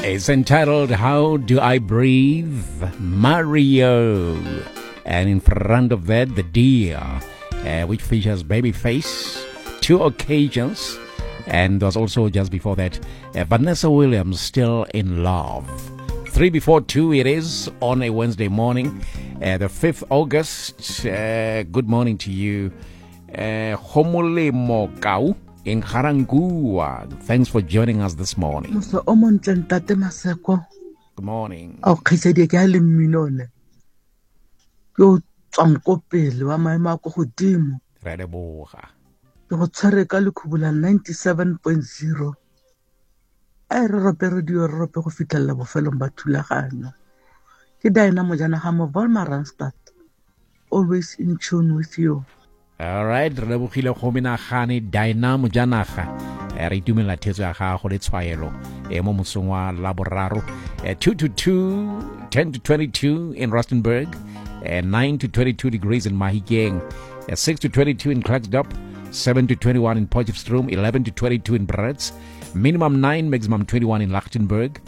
It's entitled How Do I Breathe? Mario. And in front of that, The Deer, which features Babyface, Two Occasions. And there's also just before that, Vanessa Williams, Still in Love. 3 before 2 it is on a Wednesday morning, the 5th August. Good morning to you. Homolemo Kau in Harangua. Thanks for joining us this morning. Good morning. Oh, khaitsedi ke a le mminone. Yo tswang ko pele wa maemo a go godimo. Re leboga. Ke go tshware ka lekhubu la 97.0. Ai re rope radio re rope go fitlhella bofelong ba thulaganyo. Ke Diana Mojanaga mo Wolmaranstad. Always in tune with you. All right, re lebogile go menagane Diana Mojanaga. Re itumela thetso ya gago le tshwaelo mo mosong wa laboraro 2 to 2, 10 to 22 in Rustenburg, 9 to 22 degrees in Mahikeng, 6 to 22 in Klerksdorp, 7 to 21 in Potchefstroom, 11 to 22 in Brits, minimum 9, maximum 21 in Lichtenburg,